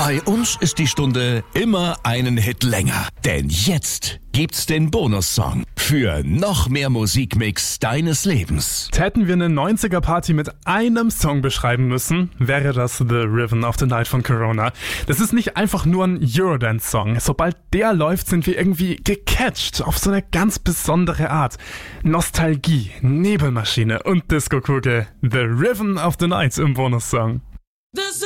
Bei uns ist die Stunde immer einen Hit länger. Denn jetzt gibt's den Bonussong für noch mehr Musikmix deines Lebens. Hätten wir eine 90er-Party mit einem Song beschreiben müssen, wäre das The Rhythm of the Night von Corona. Das ist nicht einfach nur ein Eurodance-Song. Sobald der läuft, sind wir irgendwie gecatcht auf so eine ganz besondere Art. Nostalgie, Nebelmaschine und Disco-Kugel. The Rhythm of the Night im Bonussong.